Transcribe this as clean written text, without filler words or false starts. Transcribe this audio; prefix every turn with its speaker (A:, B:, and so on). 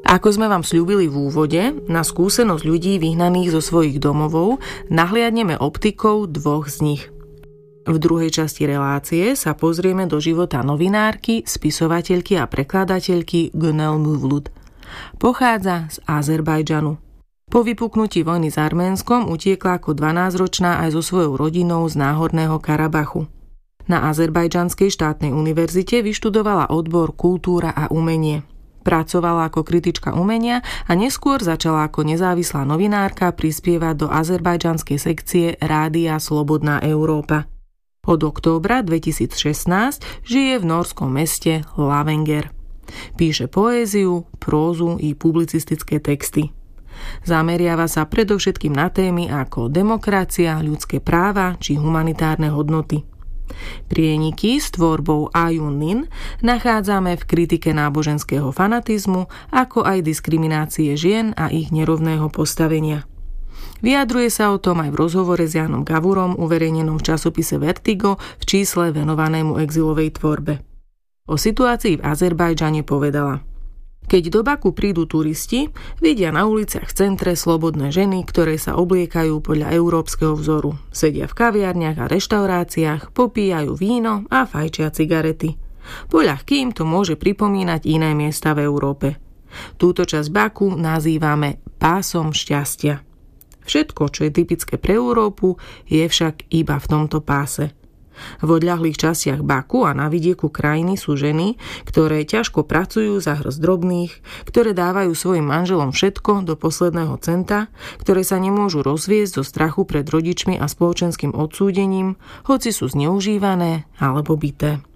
A: Ako sme vám sľúbili v úvode, na skúsenosť ľudí vyhnaných zo svojich domovov nahliadneme optikou dvoch z nich. V druhej časti relácie sa pozrieme do života novinárky, spisovateľky a prekladateľky Gönel Mevlut. Pochádza z Azerbajdžanu. Po vypuknutí vojny s Arménskom utiekla ako 12-ročná aj so svojou rodinou z Náhorného Karabachu. Na Azerbajdžanskej štátnej univerzite vyštudovala odbor kultúra a umenie. Pracovala ako kritička umenia a neskôr začala ako nezávislá novinárka prispievať do azerbajdžanskej sekcie Rádia Slobodná Európa. Od októbra 2016 žije v nórskom meste Lavanger. Píše poéziu, prózu i publicistické texty. Zameriava sa predovšetkým na témy ako demokracia, ľudské práva či humanitárne hodnoty. Prieniky s tvorbou Ayun Nin nachádzame v kritike náboženského fanatizmu, ako aj diskriminácie žien a ich nerovného postavenia. Vyjadruje sa o tom aj v rozhovore s Jánom Gavurom uverejnenom v časopise Vertigo v čísle venovanému exilovej tvorbe. O situácii v Azerbajdžane povedala: Keď do Baku prídu turisti, vidia na uliciach v centre slobodné ženy, ktoré sa obliekajú podľa európskeho vzoru. Sedia v kaviarniach a reštauráciách, popíjajú víno a fajčia cigarety. Poľahkým to môže pripomínať iné miesta v Európe. Túto časť Baku nazývame pásom šťastia. Všetko, čo je typické pre Európu, je však iba v tomto páse. V odľahlých častiach Baku a na vidieku krajiny sú ženy, ktoré ťažko pracujú za hrst drobných, ktoré dávajú svojim manželom všetko do posledného centa, ktoré sa nemôžu rozviesť zo strachu pred rodičmi a spoločenským odsúdením, hoci sú zneužívané alebo bité.